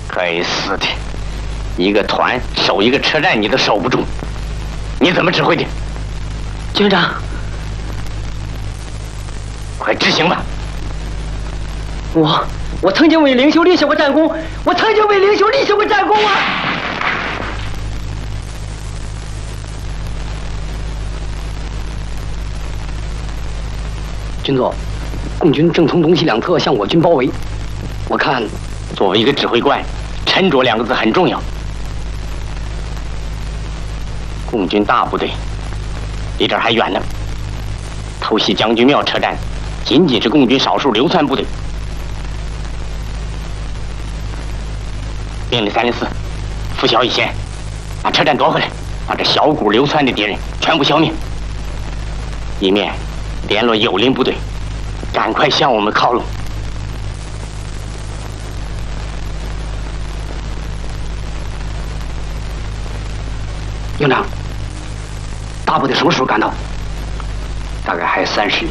该死的，一个团守一个车站你都守不住，你怎么指挥的？ 军长， 快执行吧！ 我曾经为领袖立下过战功，我曾经为领袖立下过战功啊！军座，共军正从东西两侧向我军包围，我看， 作为一个指挥官，沉着2个字很重要。共军大部队离这儿还远呢，偷袭将军庙车站，仅仅是共军少数流窜部队。命令304，拂晓以前把车站夺回来，把这小股流窜的敌人全部消灭，一面联络友邻部队，赶快向我们靠拢。 营长，大部队什么时候赶到？ 大概还有30里。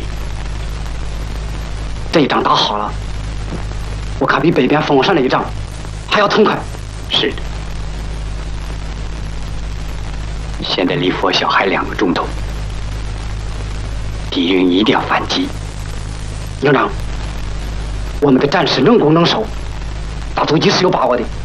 这一仗打好了，我看比北边凤凰山那一仗还要痛快。 是的。现在离拂晓还2个钟头，敌人一定要反击。 营长，我们的战士能攻能守，打突击是有把握的。